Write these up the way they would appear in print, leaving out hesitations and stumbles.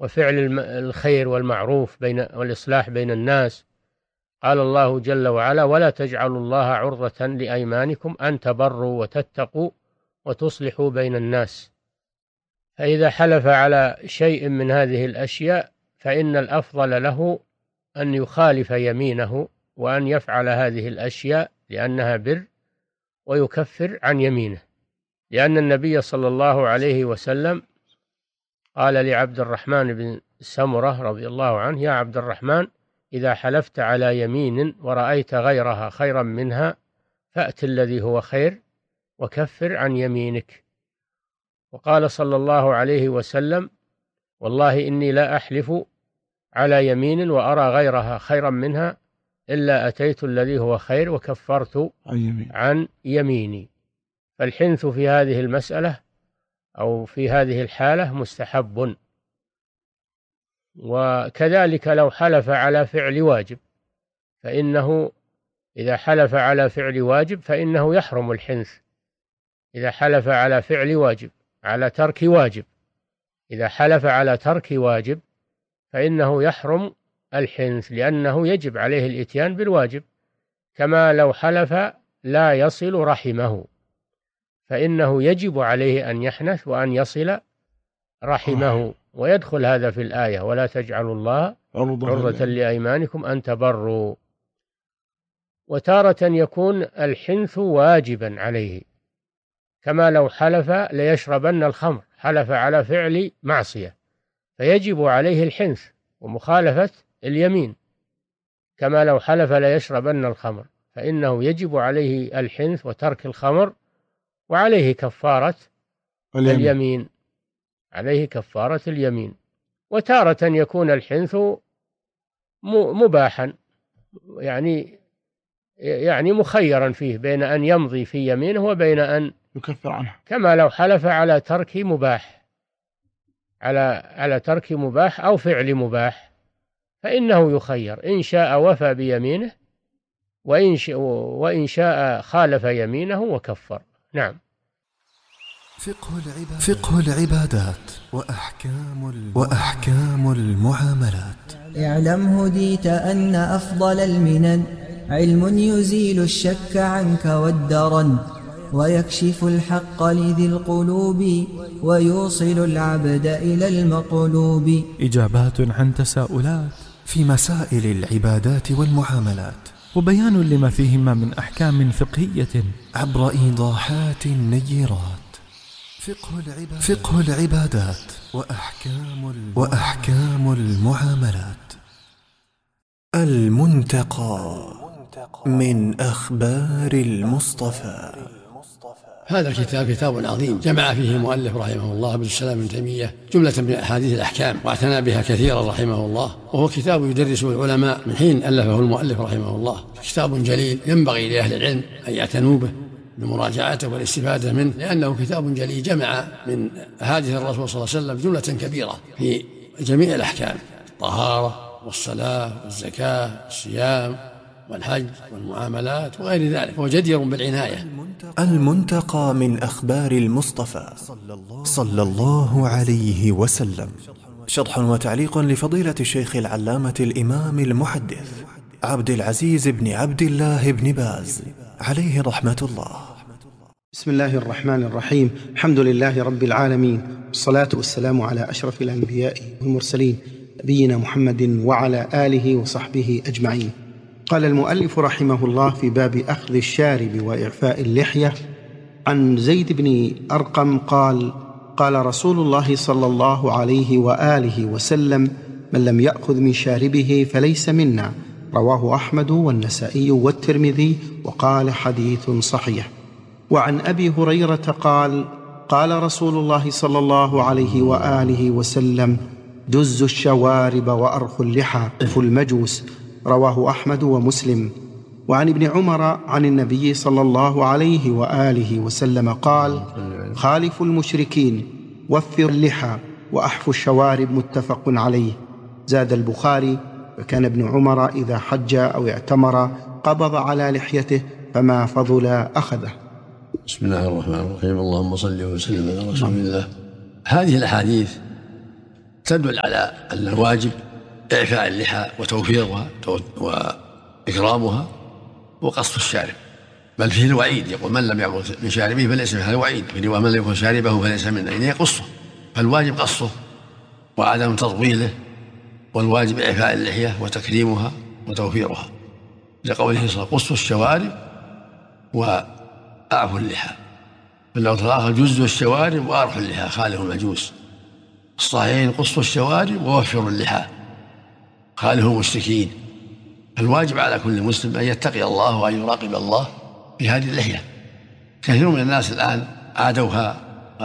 وفعل الخير والمعروف والإصلاح بين الناس. قال الله جل وعلا: ولا تجعلوا الله عرضة لأيمانكم أن تبروا وتتقوا وتصلحوا بين الناس. فإذا حلف على شيء من هذه الأشياء فإن الأفضل له أن يخالف يمينه وأن يفعل هذه الأشياء لأنها بر، ويكفر عن يمينه، لأن النبي صلى الله عليه وسلم قال لعبد الرحمن بن سمرة رضي الله عنه: يا عبد الرحمن، إذا حلفت على يمين ورأيت غيرها خيرا منها فأت الذي هو خير وكفر عن يمينك. وقال صلى الله عليه وسلم: والله إني لا أحلف على يمين وأرى غيرها خيرا منها إلا أتيت الذي هو خير وكفرت عن يميني. فالحنث في هذه المسألة أو في هذه الحالة مستحب. وكذلك لو حلف على فعل واجب، فإنه إذا حلف على فعل واجب فإنه يحرم الحنث. إذا حلف على فعل واجب، على ترك واجب، إذا حلف على ترك واجب فإنه يحرم الحنث، لأنه يجب عليه الإتيان بالواجب. كما لو حلف لا يصل رحمه فإنه يجب عليه أن يحنث وأن يصل رحمه. ويدخل هذا في الآية: ولا تجعلوا الله عرضة لأيمانكم أن تبروا. وتارة يكون الحنث واجبا عليه، كما لو حلف ليشربن الخمر، حلف على فعل معصية فيجب عليه الحنث ومخالفة اليمين. كما لو حلف ليشربن الخمر فإنه يجب عليه الحنث وترك الخمر، وعليه كفارة اليمين، عليه كفارة اليمين. وتارة يكون الحنث مباحا، يعني مخيرا فيه بين أن يمضي في يمينه وبين أن يكفر عنه، كما لو حلف على ترك مباح، على ترك مباح أو فعل مباح، فإنه يخير: إن شاء وفى بيمينه وإن شاء خالف يمينه وكفر. نعم. فقه العبادات وأحكام المعاملات. اعلم هديت أن أفضل المنن علم يزيل الشك عنك والدرن، ويكشف الحق لذي القلوب ويوصل العبد إلى المقلوب. إجابات عن تساؤلات في مسائل العبادات والمعاملات، وبيان لما فيهما من أحكام فقهية عبر إيضاحات نيرات. فقه العبادات وأحكام المعاملات. المنتقى من أخبار المصطفى. هذا الكتاب كتاب عظيم جمع فيه المؤلف رحمه الله ابن السلام بن تيمية جملة من أحاديث الأحكام واعتنى بها كثيرا رحمه الله، وهو كتاب يدرسه العلماء من حين ألفه المؤلف رحمه الله. كتاب جليل ينبغي لأهل العلم أن يعتنوا به بمراجعته والاستفادة منه، لأنه كتاب جليل جمع من أحاديث الرسول صلى الله عليه وسلم جملة كبيرة في جميع الأحكام: الطهارة والصلاة والزكاة والصيام والحج والمعاملات وغير ذلك، هو جدير بالعناية. المنتقى من أخبار المصطفى صلى الله عليه وسلم. شرح وتعليق لفضيلة الشيخ العلامة الإمام المحدث عبد العزيز بن عبد الله بن باز عليه رحمة الله. بسم الله الرحمن الرحيم. الحمد لله رب العالمين، والصلاة والسلام على أشرف الأنبياء والمرسلين نبينا محمد وعلى آله وصحبه أجمعين. قال المؤلف رحمه الله في باب أخذ الشارب وإعفاء اللحية: عن زيد بن أرقم قال: قال رسول الله صلى الله عليه وآله وسلم: من لم يأخذ من شاربه فليس منا. رواه أحمد والنسائي والترمذي، وقال حديث صحيح. وعن أبي هريرة قال: قال رسول الله صلى الله عليه وآله وسلم: دز الشوارب وأرخوا اللحى المجوس. رواه أحمد ومسلم. وعن ابن عمر عن النبي صلى الله عليه وآله وسلم قال: خالفوا المشركين، وفروا اللحى، وأحفوا الشوارب. متفق عليه. زاد البخاري: وكان ابن عمر إذا حج أو اعتمر قبض على لحيته، فما فضل أخذه. بسم الله الرحمن الرحيم. اللهم صل وسلم على رسول الله. هذه الأحاديث تدل على أن الواجب إعفاء اللحى وتوفيرها وإكرامها وقص الشارب، بل فيه الوعيد، يقول من لم يعبد من شاربه فليس منه، الوعيد في رواية من لم يكن شاربه فليس منه، يعني يقصه، فالواجب قصه وعدم تطويله، والواجب إعفاء اللحية وتكريمها وتوفيرها، لقوله صلى الله عليه وسلم قصوا الشوارب وأعفوا اللحى، فلو تراها جزوا الشوارب وأرحوا اللحى خالف المجوس، الصحيحين قصوا الشوارب ووفروا اللحى خالف المشركين. الواجب على كل مسلم أن يتقي الله وأن يراقب الله في هذه اللحية. كثير من الناس الآن عادوها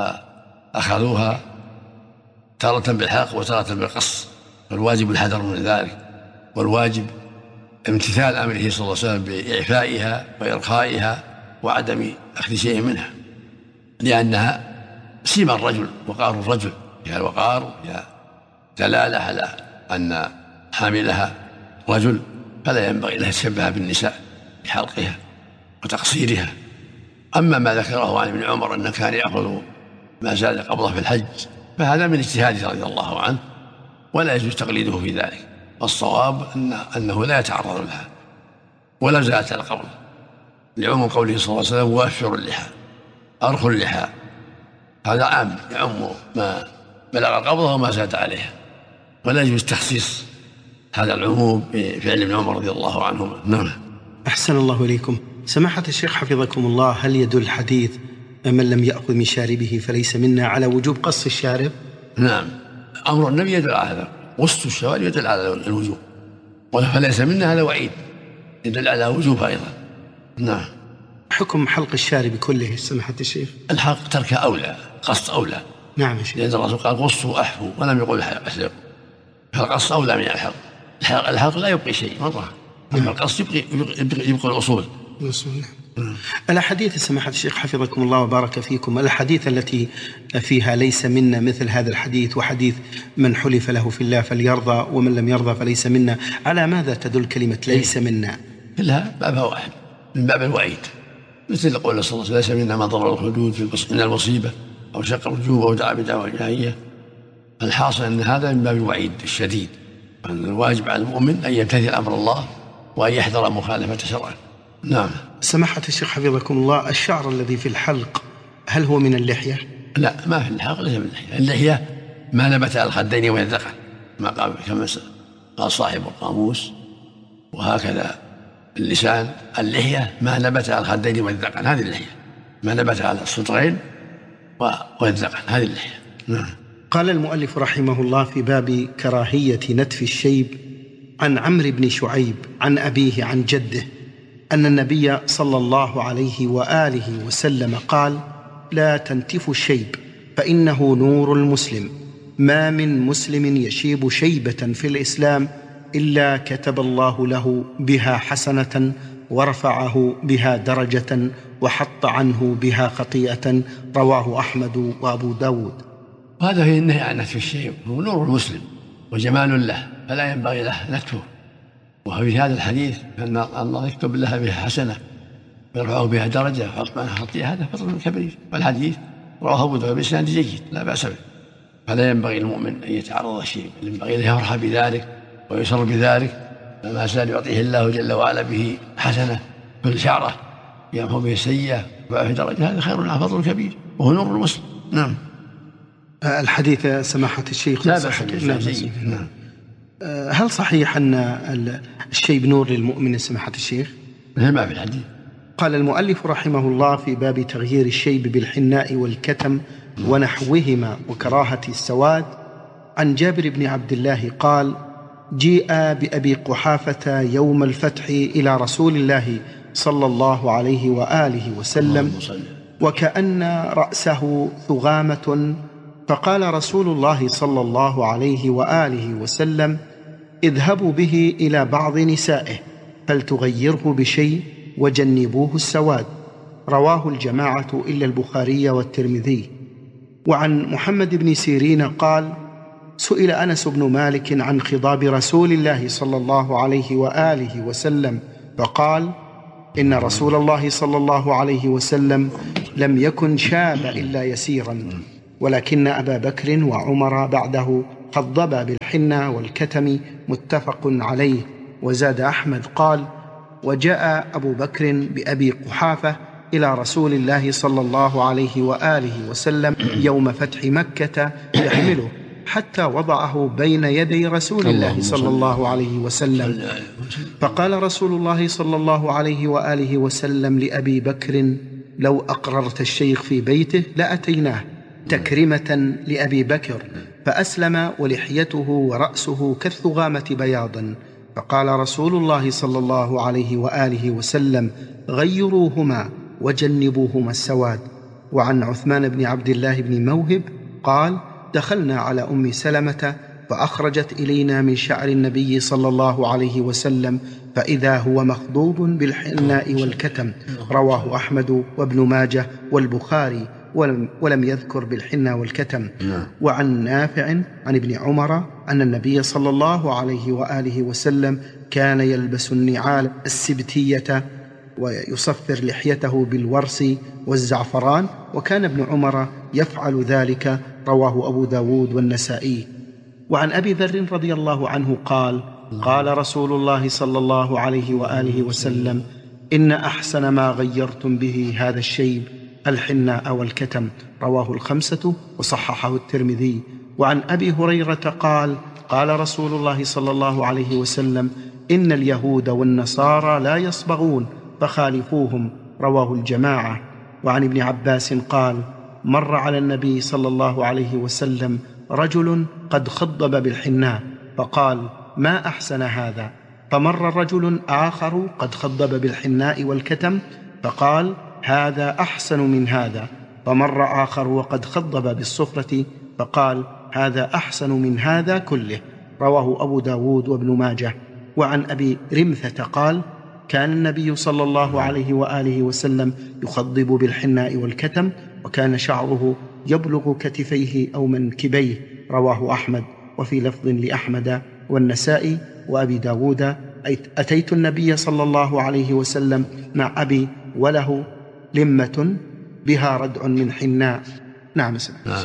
وأخذوها تارة بالحلق وتارة بالقص، فالواجب الحذر من ذلك، والواجب امتثال أمره صلى الله عليه وسلم بإعفائها وإرخائها وعدم أخذ شيء منها، لأنها سيما الرجل، وقار الرجل، فيها الوقار، فيها دلالة على أن حاملها رجل، فلا ينبغي لها تشبه بالنساء بحلقها وتقصيرها. أما ما ذكره عن ابن عمر أنه كان يأخذ ما زاد قبضه في الحج، فهذا من اجتهاده رضي الله عنه ولا يجوز تقليده في ذلك، والصواب أنه لا يتعرض لها ولا زالت القبض، لعموم قوله صلى الله عليه وسلم وافروا اللحى أرخوا اللحى، هذا عام يعم ما بلغ القبضة وما زاد عليها، ولا يجوز تخصيص هذا العموم بفعل ابن عمر رضي الله عنهما. نعم. أحسن الله إليكم. سماحة الشيخ حفظكم الله، هل يدل الحديث من لم يأخذ من شاربه فليس منا على وجوب قص الشارب؟ نعم، أمر النبي يدل على هذا، قص الشوارب يدل على الوجوب، فليس منا هذا وعيد يدل على وجوب أيضا. نعم. حكم حلق الشارب كله سماحة الشيخ؟ الحلق ترك أولى، قص أولى. نعم يا شيخ. لأن الرسول قال قصوا أحفوا ولم يقل أحلقوا، فالقص أولى من الحلق. الحلق لا يبقي شيء مرة، أما القص يبقى الأصول. الأحاديث سماحة الشيخ حفظكم الله وبارك فيكم، الأحاديث التي فيها ليس منا مثل هذا الحديث وحديث من حلف له في الله فليرضى ومن لم يرضى فليس منا، على ماذا تدل كلمة ليس منا؟ كلها بابها واحد، من باب الوعيد، مثل قول صلى الله عليه وسلم ليس منا ما ضرر الحدود من المصيبة أو شق الوجوب أو دعا بدعوى جاهلية. الحاصل أن هذا من باب الوعيد الشديد، أن الواجب على المؤمن أن يمتثل أمر الله وأن يحذر مخالفة شرعه. نعم. سماحة الشيخ حفظكم الله، الشعر الذي في الحلق هل هو من اللحية؟ لا، ما في الحلق ليس من اللحية، اللحية ما نبت على الخدين والذقن، ما قال كما قال صاحب القاموس، وهكذا اللسان، اللحية ما نبت على الخدين والذقن، هذه اللحية، ما نبت على الصدغين والذقن، هذه اللحية. نعم. قال المؤلف رحمه الله في باب كراهية نتف الشيب عن عمرو بن شعيب عن أبيه عن جده أن النبي صلى الله عليه وآله وسلم قال: لا تنتفوا الشيب فإنه نور المسلم، ما من مسلم يشيب شيبة في الإسلام إلا كتب الله له بها حسنة ورفعه بها درجة وحط عنه بها خطيئة. رواه أحمد وأبو داود. وهذا فيه النهي عن نتف الشيب، هو نور المسلم وجمال له، فلا ينبغي له نتفه. وفي هذا الحديث أن الله يكتب لها بها حسنة ويرفعه بها درجة ويحط عنها خطيئة، هذا فضل كبير، والحديث رواه أبو داود بإسناد جيد لا بأس به. فلا ينبغي المؤمن أن يتعرض الشيء، ينبغي له يفرح بذلك ويسر بذلك، فما زال يعطيه الله جل وعلا به حسنة كل شعرة يمحو به السيئة ويرفعه درجة، هذا خير له فضل كبير وهو نور المسلم. نعم. الحديث سماحة الشيخ لا بأس به. نعم. هل صحيح أن الشيب نور للمؤمن سماحة الشيخ؟ ما في الحديث. قال المؤلف رحمه الله في باب تغيير الشيب بالحناء والكتم ونحوهما وكراهة السواد عن جابر بن عبد الله قال: جيء بأبي قحافة يوم الفتح إلى رسول الله صلى الله عليه وآله وسلم وكأن رأسه ثغامة، فقال رسول الله صلى الله عليه وآله وسلم: اذهبوا به إلى بعض نسائه فلتغيره بشيء وجنبوه السواد. رواه الجماعة إلا البخاري والترمذي. وعن محمد بن سيرين قال: سئل أنس بن مالك عن خضاب رسول الله صلى الله عليه وآله وسلم فقال: إن رسول الله صلى الله عليه وسلم لم يكن شاب إلا يسيرا، ولكن أبا بكر وعمر بعده خضب بالحنة والكتم، متفق عليه. وزاد أحمد قال: وجاء أبو بكر بأبي قحافة إلى رسول الله صلى الله عليه وآله وسلم يوم فتح مكة يحمله حتى وضعه بين يدي رسول الله صلى الله عليه وسلم، فقال رسول الله صلى الله عليه وآله وسلم لأبي بكر: لو أقررت الشيخ في بيته لأتيناه، تكرمة لأبي بكر، فأسلم ولحيته ورأسه كالثغامة بياضا. فقال رسول الله صلى الله عليه وآله وسلم: غيروهما وجنبوهما السواد. وعن عثمان بن عبد الله بن موهب قال: دخلنا على أم سلمة فأخرجت إلينا من شعر النبي صلى الله عليه وسلم فإذا هو مخضوب بالحناء والكتم. رواه أحمد وابن ماجه والبخاري، ولم يذكر بالحنة والكتم. وعن نافع عن ابن عمر أن النبي صلى الله عليه وآله وسلم كان يلبس النعال السبتية ويصفر لحيته بالورس والزعفران، وكان ابن عمر يفعل ذلك. رواه أبو داود والنسائي. وعن أبي ذر رضي الله عنه قال: قال رسول الله صلى الله عليه وآله وسلم: إن أحسن ما غيرتم به هذا الشيب الحناء والكتم. رواه الخمسة وصححه الترمذي. وعن أبي هريرة قال: قال رسول الله صلى الله عليه وسلم: إن اليهود والنصارى لا يصبغون فخالفوهم. رواه الجماعة. وعن ابن عباس قال: مر على النبي صلى الله عليه وسلم رجل قد خضب بالحناء فقال: ما أحسن هذا؟ فمر رجل آخر قد خضب بالحناء والكتم فقال: هذا أحسن من هذا. فمر آخر وقد خضب بالصفرة فقال: هذا أحسن من هذا كله. رواه أبو داود وابن ماجه. وعن أبي رمثة قال: كان النبي صلى الله عليه وآله وسلم يخضب بالحناء والكتم، وكان شعره يبلغ كتفيه أو منكبيه. رواه أحمد. وفي لفظ لأحمد والنسائي وأبي داود: أتيت النبي صلى الله عليه وسلم مع أبي وله لمة بها ردع من حناء. نعم.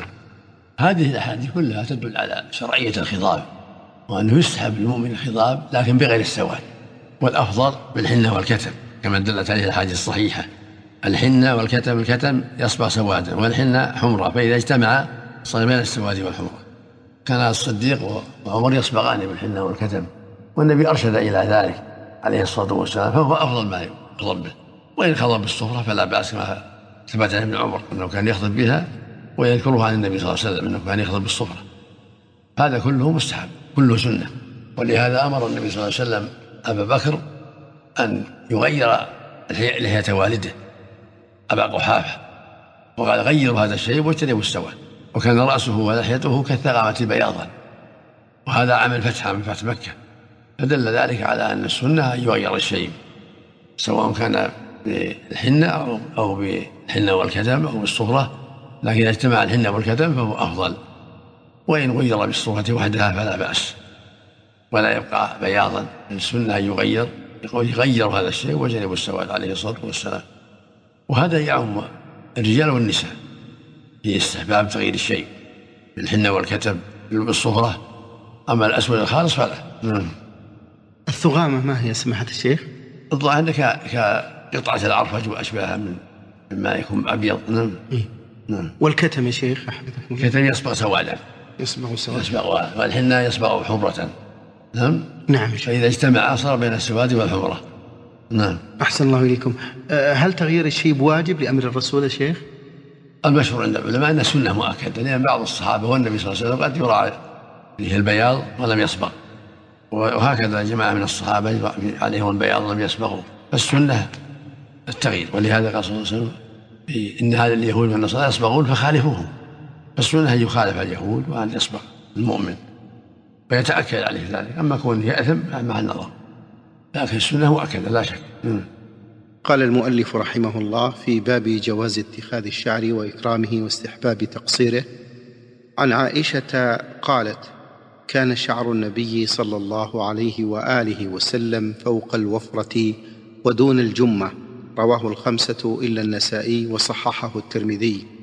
هذه الأحاديث كلها تدل على شرعية الخضاب، وأنه يسحب للمؤمن الخضاب لكن بغير السواد، والأفضل بالحنة والكتم كما دلت عليه الأحاديث الصحيحة. الحنة والكتم، الكتم يصبغ سوادا والحنة حمرة، فإذا اجتمع صار بين السواد والحمرة. كان الصديق وعمر يصبغان بالحنة والكتم، والنبي أرشد إلى ذلك عليه الصلاة والسلام، فهو أفضل ما يخضب به. وإن خضب بالصفرة فلا بأس، كما ثبت عن ابن عمر أنه كان يخضب بها، ويذكرها عن النبي صلى الله عليه وسلم أنه كان يخضب بالصفرة. هذا كله مستحب، كله سنة. ولهذا أمر النبي صلى الله عليه وسلم أبا بكر أن يغير لحية والده أبا قحافة، وقال: غيروا هذا الشيب واجتنبوا السواد. وكان رأسه ولحيته كالثغامة بياضا، وهذا عمل فتح من فتح مكة، فدل ذلك على أن السنة أن يغير الشيب، سواء كان بالحنة أو بالحنة والكتم أو بالصفرة، لكن إذا اجتمع الحنة والكتم فهو أفضل. وإن غير بالصفرة وحدها فلا بأس، ولا يبقى بياضا. السنة أن يغير هذا الشيء وجنبوا السواد عليه الصلاة والسلام. وهذا يعم الرجال والنساء في استحباب تغيير الشيء بالحنة والكتم بالصفرة. أما الأسود الخالص فلا. الثغامة ما هي سماحة الشيخ؟ الظاهر كقطعة العرفج وأشباهها مما يكون أبيض. نعم. والكتم يا شيخ؟ الكتم يصبغ سوادا، والحنة يصبغ حمرة. نعم. فإذا اجتمع صار بين السواد والحمرة. نعم. أحسن الله إليكم. هل تغيير الشيب واجب لأمر الرسول يا شيخ؟ المشهور عند العلماء أن السنة مؤكدة، لأن بعض الصحابة والنبي صلى الله عليه وسلم قد يرى فيه البياض ولم يصبغ، وهكذا جماعة من الصحابة عليهم البياض ولم يصبغوا، فالسنة التغيير. ولهذا قال صلى الله عليه وسلم: إن هذا اليهود والنصارى يصبغون فخالفوهم. فالسنة أن يخالف اليهود وأن يصبغ المؤمن فيتأكد عليه ذلك. أما كونه يأثم مع النظر، لكن السنة مؤكدة لا شك. قال المؤلف رحمه الله في باب جواز اتخاذ الشعر وإكرامه واستحباب تقصيره: عن عائشة قالت: كان شعر النبي صلى الله عليه وآله وسلم فوق الوفرة ودون الجمة. رواه الخمسة إلا النسائي وصححه الترمذي.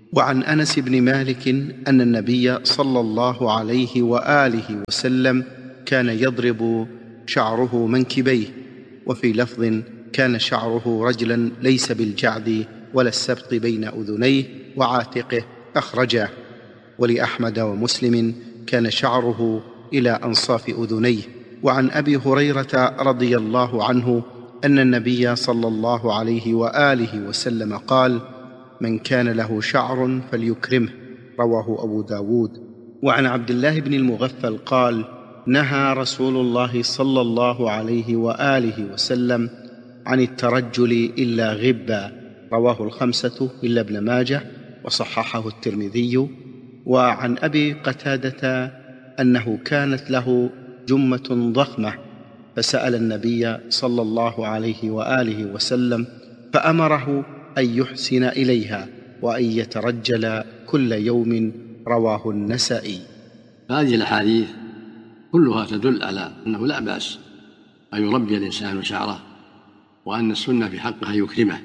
وعن أنس بن مالك أن النبي صلى الله عليه وآله وسلم كان يضرب شعره منكبيه، وفي لفظ كان شعره رجلا ليس بالجعد ولا السبط بين أذنيه وعاتقه، أخرجاه. ولأحمد ومسلم كان شعره إلى أنصاف أذنيه. وعن أبي هريرة رضي الله عنه أن النبي صلى الله عليه وآله وسلم قال: من كان له شعر فليكرمه، رواه أبو داود. وعن عبد الله بن المغفل قال: نهى رسول الله صلى الله عليه وآله وسلم عن الترجل إلا غبا، رواه الخمسة إلا ابن ماجه، وصححه الترمذي. وعن أبي قتادة أنه كانت له جمة ضخمة، فسأل النبي صلى الله عليه وآله وسلم فأمره أن يحسن إليها وأن يترجل كل يوم، رواه النسائي. هذه الأحاديث كلها تدل على أنه لا بأس أن يربي الإنسان شعره، وأن السنة في حقه يكرمه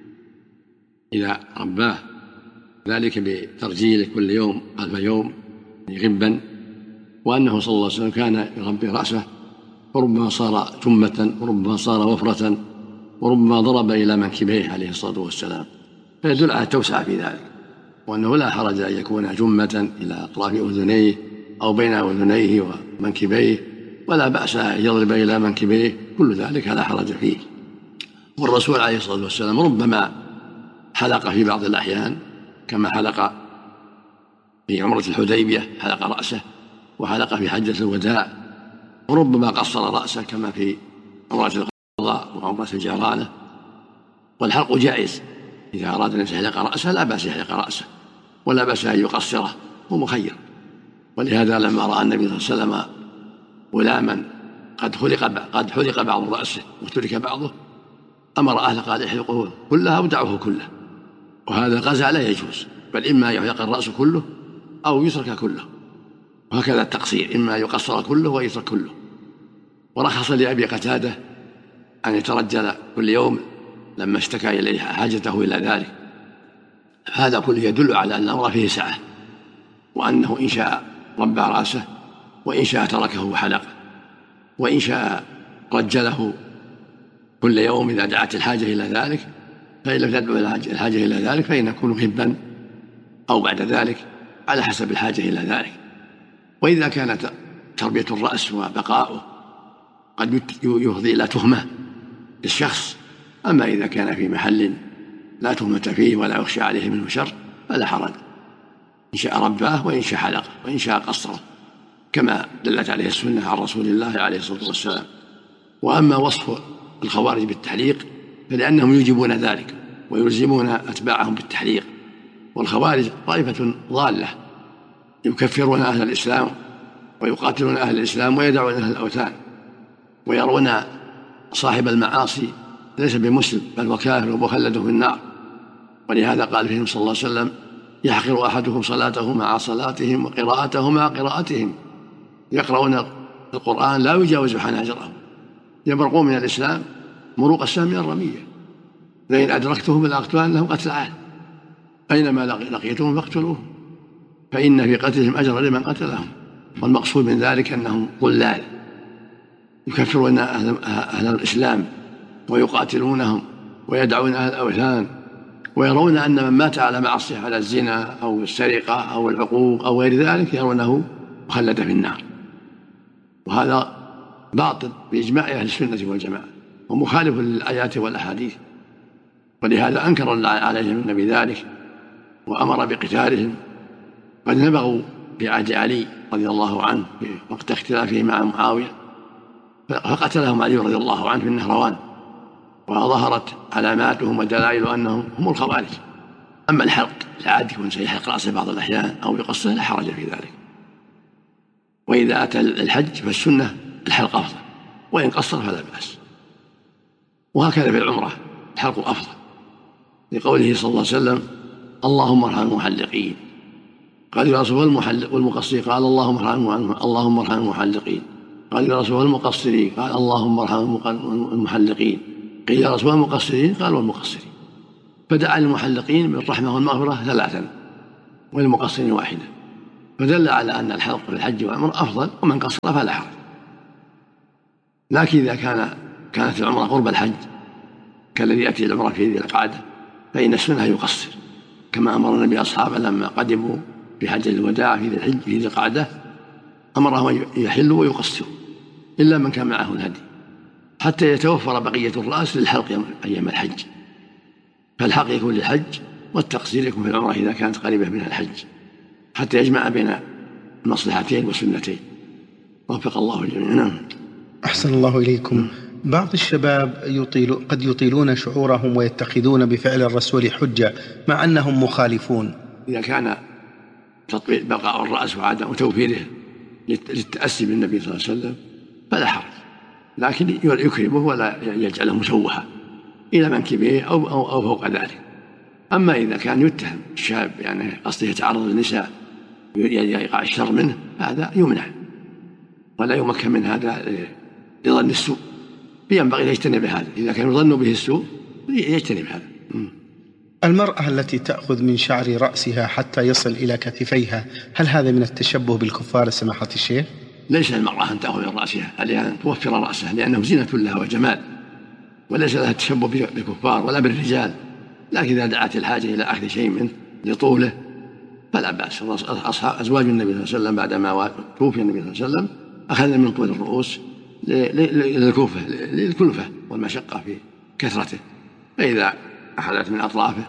إذا رباه، ذلك بترجيله كل يوم خلف يوم غبا. وأنه صلى الله عليه وسلم كان يربي رأسه، وربما صار جمة، وربما صار وفرة، وربما ضرب إلى منكبيه عليه الصلاة والسلام، فيدل على التوسعة في ذلك، وأنه لا حرج أن يكون جمة إلى أطراف أذنيه أو بين أذنيه ومنكبيه، ولا بأس أن يضرب إلى منكبيه، كل ذلك لا حرج فيه. والرسول عليه الصلاة والسلام ربما حلق في بعض الأحيان، كما حلق في عمرة الحديبية، حلق رأسه، وحلق في حجة الوداع، وربما قصر رأسه كما في عمرة القضاء وعمرة الجعرانة. والحلق جائز، إذا أراد أن يحلق رأسه لا بأس يحلق رأسه، ولا بأس أن يقصره، هو مخير. ولهذا لما رأى النبي صلى الله عليه وسلم غلاما قد حلق بعض رأسه وترك بعضه، أمر أهله قال: احلقوه كله أو دعوه كله. وهذا القزع لا يجوز، بل إما يحلق الرأس كله أو يترك كله، وهكذا التقصير، إما يقصر كله ويترك كله. ورخص لأبي قتادة أن يترجل كل يوم لما اشتكى إليه حاجته إلى ذلك. هذا كله يدل على أن الأمر فيه سعة، وأنه إن شاء ربى رأسه، وإن شاء تركه وحلقه، وإن شاء رجله كل يوم إذا دعت الحاجة إلى ذلك، فإن لم تدعو الحاجة إلى ذلك فإن يكون غبا أو بعد ذلك على حسب الحاجة إلى ذلك. وإذا كانت تربية الرأس وبقاؤه قد يفضي إلى تهمة للشخص، أما إذا كان في محل لا تهمة فيه ولا يخشى عليه منه شر فلا حرج، إن شاء رباه وإن شاء حلقه وإن شاء قصره، كما دلت عليه السنة عن رسول الله عليه الصلاة والسلام. وأما وصف الخوارج بالتحليق فلأنهم يوجبون ذلك ويلزمون أتباعهم بالتحليق. والخوارج طائفة ضالة يكفرون أهل الإسلام ويقاتلون أهل الإسلام ويدعون أهل الأوثان، ويرون صاحب المعاصي ليس بمسلم بل وكافر ومخلد في النار. ولهذا قال فيهم صلى الله عليه وسلم: يحقر أحدكم صلاته مع صلاتهم وقراءته مع قراءتهم. يقرؤون القرآن لا يجاوز حناجرهم، يمرقون من الإسلام مروق السهم من الرمية. لئن أدركتهم لأقتلنهم قتل عاد، أينما لقيتهم فاقتلوهم، فإن في قتلهم أجر لمن قتلهم. والمقصود من ذلك أنهم ضلال يكفرون أهل الإسلام ويقاتلونهم ويدعون أهل الأوثان، ويرون أن من مات على معصية، على الزنا أو السرقة أو العقوق أو غير ذلك، يرونه مخلد في النار. وهذا باطل بإجماع أهل السنة والجماعة، ومخالف للآيات والأحاديث. ولهذا أنكر الله عليهم النبي ذلك وأمر بقتالهم. قد نبغوا في عهد علي رضي الله عنه في وقت اختلافه مع معاوية، فقتلهم علي رضي الله عنه في النهروان، وظهرت علاماتهم ودلائل أنهم هم الخوارج. أما الحلق العادي يكون سيحلق رأسه بعض الأحيان أو يقصه لا حرج في ذلك. وإذا أتى الحج فالسنة الحلق أفضل، وإن قصر فلا بأس. وهكذا في العمرة الحلق أفضل، لقوله صلى الله عليه وسلم: اللهم ارحم المحلقين. قال يا رسول الله والمقصرين؟ قال اللهم ارحم المحلقين. قال يا رسول الله المقصرين؟ قال اللهم ارحم المحلقين. قيل يا رسول الله المقصرين؟ قال والمقصرين. فدعا للمحلقين بالرحمة والمغفرة 3، وللمقصرين واحدة، فدل على أن الحلق في الحج والعمرة أفضل، ومن قصر فلا حرج. لكن إذا كانت العمرة قرب الحج كالذي يأتي العمرة في ذي القعدة فإن السنة يقصر، كما أمر النبي أصحابه لما قدموا في حجة الوداع في ذي القعدة أمرهم أن يحلوا ويقصروا إلا من كان معه الهدي، حتى يتوفر بقية الرأس للحلق أيام الحج، فالحلق يكون للحج والتقصير يكون في العمرة إذا كانت قريبة من الحج، حتى يجمع بين المصلحتين والسنتين. وفق الله الجميع. نعم. أحسن الله إليكم. بعض الشباب قد يطيلون شعورهم ويتخذون بفعل الرسول حجة مع أنهم مخالفون. إذا كان تطبيق بقاء الرأس وعدم توفيره للتأسي بالنبي صلى الله عليه وسلم فلا حرج، لكن يكرمه ولا يجعله مشوها إلى منكبه أو فوق ذلك. أما إذا كان يتهم الشاب يعني قصده يتعرض للنساء يقع الشر منه هذا يمنع ولا يمكن من هذا لظن السوء، ينبغي أن يجتنب هذا. إذا كان يظن به السوء يجتنب هذا. المرأة التي تأخذ من شعر رأسها حتى يصل إلى كتفيها، هل هذا من التشبه بالكفار سماحة الشيخ؟ ليس المرأة أن تأخذ من رأسها، عليها أن توفر رأسها لأنه زينة لها وجمال، وليس لها التشبه بالكفار ولا بالرجال. لكن إذا دعت الحاجة إلى أخذ شيء منه لطوله فلا بأس. أزواج النبي صلى الله عليه وسلم بعدما توفي النبي صلى الله عليه وسلم أخذنا من طول الرؤوس للكلفة والمشقة في كثرته، فإذا أخذت من أطرافه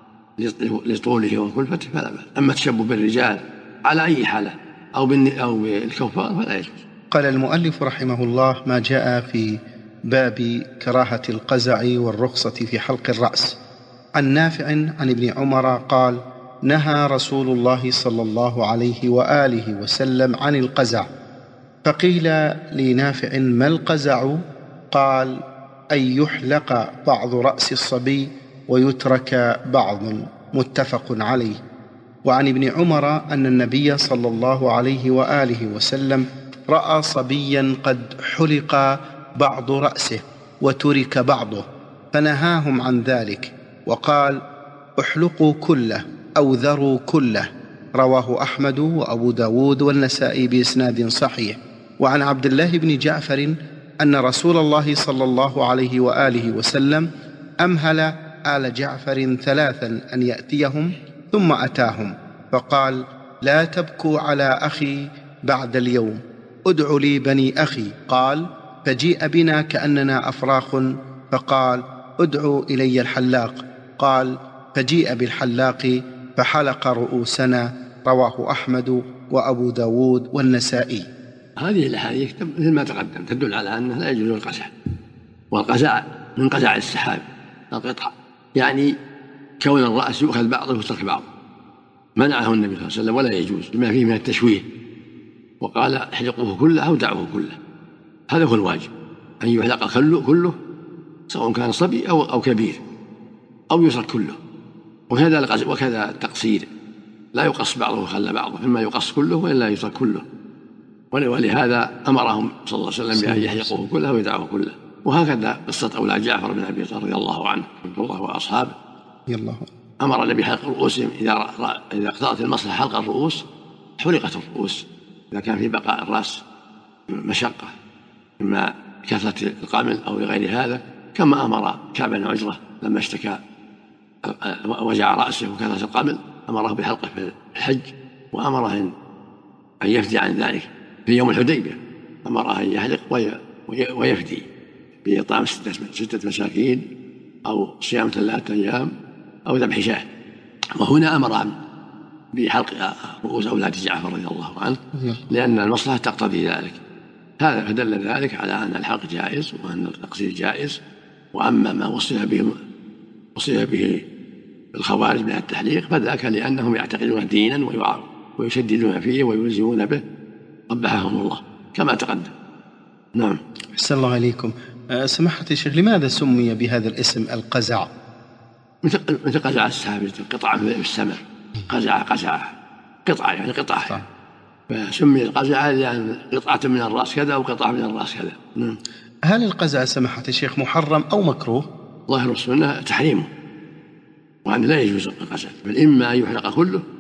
لطوله وكلفته فلا بأس. أما التشبه بالرجال على أي حالة أو بالكفار فلا يجوز. قال المؤلف رحمه الله: ما جاء في باب كراهة القزع والرخصة في حلق الرأس. عن نافع عن ابن عمر قال: نهى رسول الله صلى الله عليه وآله وسلم عن القزع. فقيل لنافع: ما القزع؟ قال: أن يحلق بعض رأس الصبي ويترك بعض. متفق عليه. وعن ابن عمر أن النبي صلى الله عليه وآله وسلم رأى صبيا قد حلق بعض رأسه وترك بعضه فنهاهم عن ذلك وقال: احلقوا كله أو ذروا كله. رواه أحمد وأبو داود والنسائي بإسناد صحيح. وعن عبد الله بن جعفر أن رسول الله صلى الله عليه وآله وسلم أمهل آل جعفر 3 أن يأتيهم ثم أتاهم فقال: لا تبكوا على أخي بعد اليوم، ادعوا لي بني أخي. قال: فجيء بنا كأننا أفراخ فقال: ادعوا إلي الحلاق. قال: فجيء بالحلاق فحلق رؤوسنا. رواه أحمد وأبو داود والنسائي. هذه الأحاديث مثل ما تقدم تدل على أنه لا يجوز القزع، والقزع من قزع السحاب القطع، يعني كون الرأس يؤخذ بعضه ويترك بعضه، منعه النبي صلى الله عليه وسلم ولا يجوز لما فيه من التشويه، وقال: احلقوه كله أو دعوه كله. هذا هو الواجب، أن يحلق كله سواء كان صبي أو كبير، أو يترك كله. وكذا التقصير، لا يقص بعضه ويخلى بعضه، إما يقص كله وإلا يترك كله. ولهذا أمرهم صلى الله عليه وسلم بأن يحلقوه كله ويدعوه كله. وهكذا قصة أولاد جعفر بن أبي طالب رضي الله عنه الله وأصحابه، أمر النبي بحلق رؤوسهم إذا اقتضت المصلحة حلق الرؤوس حلقت الرؤوس، إذا كان في بقاء الرأس مشقة إما كثرة القمل أو لغير هذا، كما أمر كعب بن عجرة لما اشتكى وجع رأسه وكثرة القمل أمره بحلقه في الحج، وأمره أن يفدي عن ذلك في يوم الحديبية، أمره أن يحلق ويفدي بإطعام 6 مساكين أو صيام 3 أيام أو ذبح شاة. وهنا أمر بحلق رؤوس أولاد جعفر رضي الله عنه لأن المصلحة تقتضي ذلك. هذا فدل ذلك على أن الحلق جائز وأن التقصير جائز. وأما ما وصف به الخوارج من التحليق فذاك لأنهم يعتقدون دينا ويشددون فيه ويلزمون به، قبحهم الله كما تقدم. نعم. أحسن الله عليكم. سماحة الشيخ، لماذا سمي بهذا الاسم القزع؟ مثل قزع السحاب، قطعة في السماء، قزع قطعة يعني قطعة، فسمي القزع يعني قطعة من الرأس كذا أو قطعة من الرأس كذا. نعم. هل القزع سماحة الشيخ محرم أو مكروه؟ ظاهر السنة تحريمه، وأن لا يجوز القزع، بل إما أن يحلق كله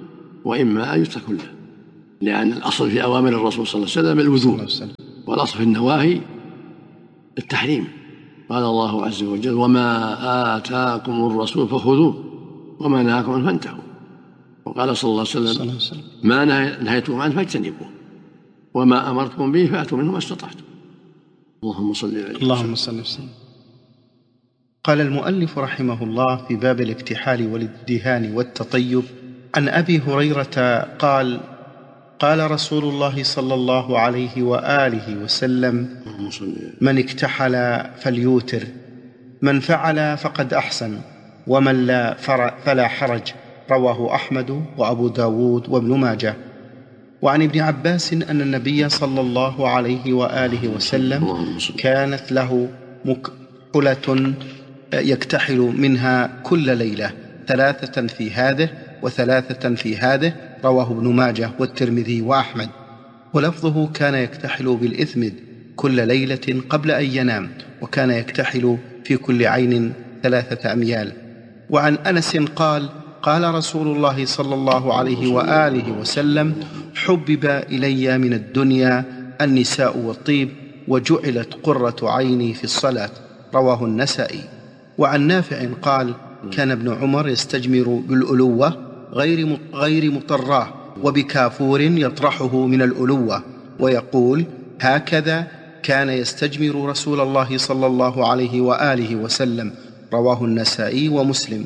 وإما أن يترك كله، لأن الأصل في أوامر الرسول صلى الله عليه وسلم الوجوب، والأصل في النواهي التحريم. قال الله عز وجل: وما آتاكم الرسول فخذوه وما نهاكم عنه فانتهوا. وقال صلى الله عليه وسلم: ما نهيتكم عنه فاجتنبوه وما أمرتكم به فأتوا منه ما استطعتم. اللهم صل عليه. اللهم صل وسلم. قال المؤلف رحمه الله في باب الاكتحال والادهان والتطيب عن أبي هريرة قال: قال رسول الله صلى الله عليه وآله وسلم: من اكتحل فليوتر، من فعل فقد أحسن، ومن لا فلا حرج. رواه أحمد وأبو داود وابن ماجه. وعن ابن عباس أن النبي صلى الله عليه وآله وسلم كانت له مكحلة يكتحل منها كل ليلة، 3 في هذه و3 في هذه. رواه ابن ماجه والترمذي وأحمد. ولفظه: كان يكتحل بالإثمد كل ليلة قبل أن ينام، وكان يكتحل في كل عين 3 أميال. وعن أنس قال: قال رسول الله صلى الله عليه وآله وسلم: حبب إلي من الدنيا النساء والطيب، وجعلت قرة عيني في الصلاة. رواه النسائي. وعن نافع قال: كان ابن عمر يستجمر بالألوة غير مطراه، وبكافور يطرحه من الألوة، ويقول: هكذا كان يستجمر رسول الله صلى الله عليه وآله وسلم. رواه النسائي ومسلم.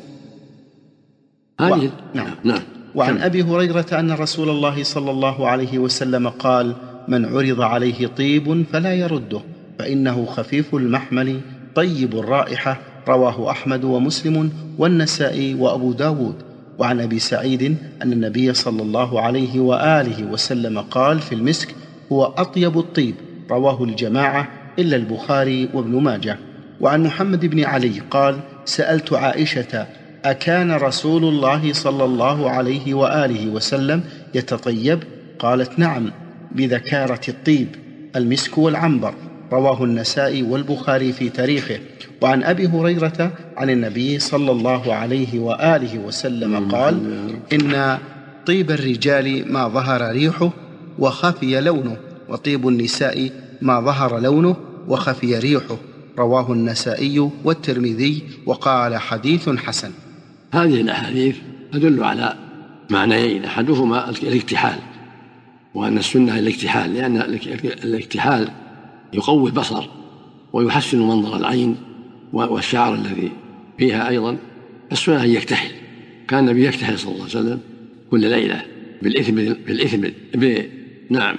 نعم. وعن أبي هريرة أن رسول الله صلى الله عليه وسلم قال: من عرض عليه طيب فلا يرده، فإنه خفيف المحمل طيب الرائحة. رواه أحمد ومسلم والنسائي وأبو داود. وعن أبي سعيد أن النبي صلى الله عليه وآله وسلم قال في المسك: هو أطيب الطيب. رواه الجماعة إلا البخاري وابن ماجه. وعن محمد بن علي قال: سألت عائشة: أكان رسول الله صلى الله عليه وآله وسلم يتطيب؟ قالت: نعم، بذكارة الطيب المسك والعنبر. رواه النسائي والبخاري في تاريخه. وعن أبي هريرة عن النبي صلى الله عليه وآله وسلم قال: إن طيب الرجال ما ظهر ريحه وخفي لونه، وطيب النساء ما ظهر لونه وخفي ريحه. رواه النسائي والترمذي وقال: حديث حسن. هذه الأحاديث تدل على معنيين: أحدهما الاكتحال، وأن السنة الاكتحال، لأن الاكتحال يقوي البصر ويحسن منظر العين والشعر الذي فيها أيضا. السنة أن يكتحل. كان النبي يكتحل صلى الله عليه وسلم كل ليلة بالإثم نعم،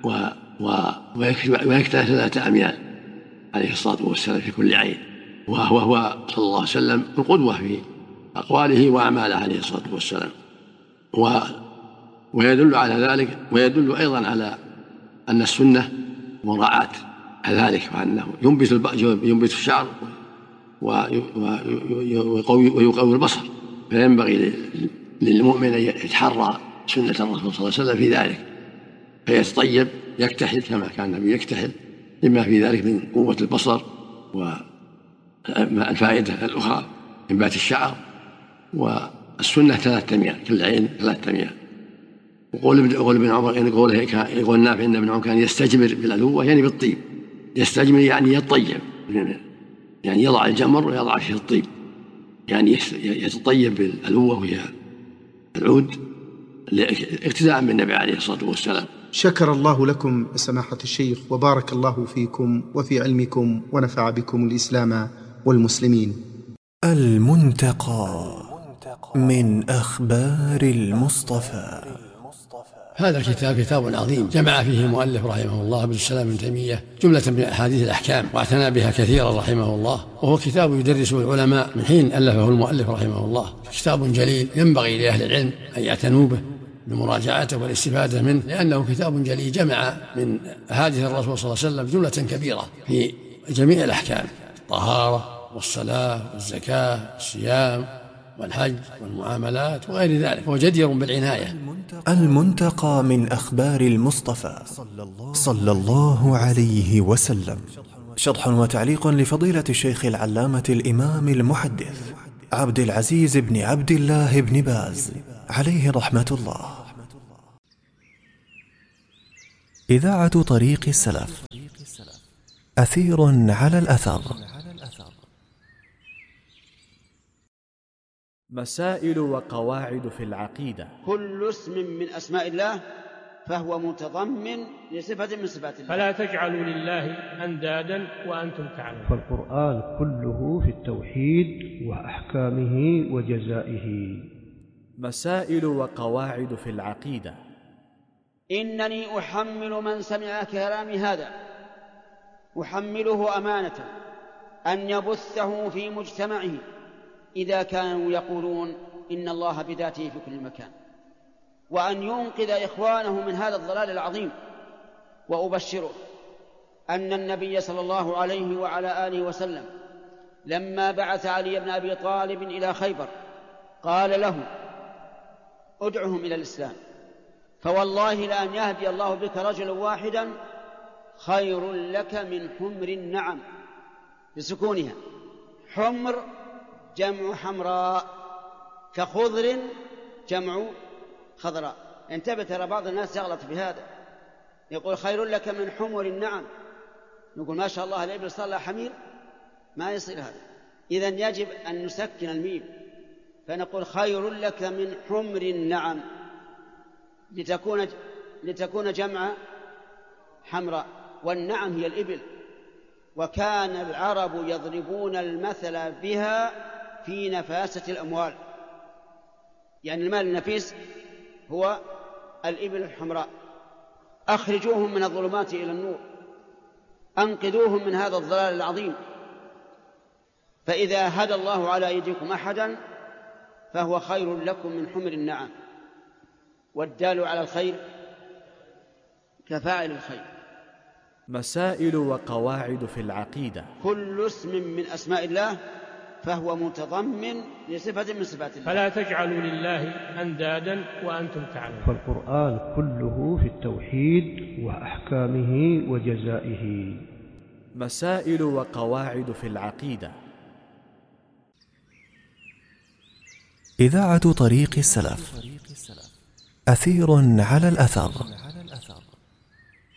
ويكتحل 3 أميال عليه الصلاة والسلام في كل عين. وهو صلى الله عليه وسلم القدوة في أقواله وأعماله عليه الصلاة والسلام. ويدل على ذلك، ويدل أيضا على أن السنة مراعاة ذلك، وأنه ينبت الشعر ويقوي البصر. فينبغي للمؤمن أن يتحرى سنة الرسول صلى الله عليه وسلم في ذلك، فيتطيب يكتحل كما كان النبي يكتحل، لما في ذلك من قوة البصر والفائدة الأخرى إنبات الشعر. والسنة 3 أميال، كل عين 3 أميال. وقول ابن عمر، يعني يقول نافع أن ابن عمر كان يستجمر بالألوة، يعني بالطيب. يستجمر يعني يطيب، يعني يضع الجمر ويضع فيه الطيب، يعني يتطيب بالألوة وهي العود، اقتداء بالنبي عليه الصلاة والسلام. شكر الله لكم سماحة الشيخ، وبارك الله فيكم وفي علمكم، ونفع بكم الإسلام والمسلمين. المنتقى من أخبار المصطفى. هذا الكتاب كتاب عظيم، جمع فيه المؤلف رحمه الله عبد السلام بن تيمية جملة من أحاديث الأحكام، واعتنى بها كثيرا رحمه الله. وهو كتاب يدرسه العلماء من حين ألفه المؤلف رحمه الله. كتاب جليل ينبغي لأهل العلم أن يعتنوا به بمراجعته والاستفادة منه، لأنه كتاب جليل جمع من أحاديث الرسول صلى الله عليه وسلم جملة كبيرة في جميع الأحكام: الطهارة والصلاة والزكاة والصيام والحج والمعاملات وغير ذلك، وهو جدير بالعناية. المنتقى من أخبار المصطفى صلى الله عليه وسلم. شرح وتعليق لفضيلة الشيخ العلامة الإمام المحدث عبد العزيز بن عبد الله بن باز عليه رحمة الله. إذاعة طريق السلف، أثير على الأثر. مسائل وقواعد في العقيدة. كل اسم من أسماء الله فهو متضمن لصفة من صفات الله. فلا تجعلوا لله أندادا وأنتم تعلمون. فالقرآن كله في التوحيد وأحكامه وجزائه. مسائل وقواعد في العقيدة. إنني أحمل من سمع كلامي هذا، أحمله أمانة أن يبثه في مجتمعه إذا كانوا يقولون إن الله بذاته في كل مكان، وأن ينقذ إخوانه من هذا الضلال العظيم. وأبشره أن النبي صلى الله عليه وعلى آله وسلم لما بعث علي بن أبي طالب إلى خيبر قال له: ادعهم إلى الإسلام، فوالله لأن يهدي الله بك رجلا واحدا خير لك من حمر النعم، بسكونها. حمر جمع حمراء، كخضر جمع خضراء. انتبه، ترى بعض الناس يغلط بهذا، يقول خير لك من حمر النعم، نقول ما شاء الله الإبل صار لها حمير، ما يصير هذا. إذن يجب أن نسكن الميم، فنقول خير لك من حمر النعم لتكون جمع حمراء، والنعم هي الإبل. وكان العرب يضربون المثل بها في نفاسة الأموال، يعني المال النفيس هو الإبل الحمراء. أخرجوهم من الظلمات إلى النور، أنقذوهم من هذا الضلال العظيم. فإذا هدى الله على أيديكم أحدا فهو خير لكم من حمر النعم، والدال على الخير كفاعل الخير. مسائل وقواعد في العقيدة. كل اسم من أسماء الله فهو متضمن لصفة من صفات الله. فلا تجعلوا لله أندادا وأنتم تعلمون. فالقرآن كله في التوحيد وأحكامه وجزائه. مسائل وقواعد في العقيدة. إذاعة طريق السلف، أثير على الأثر.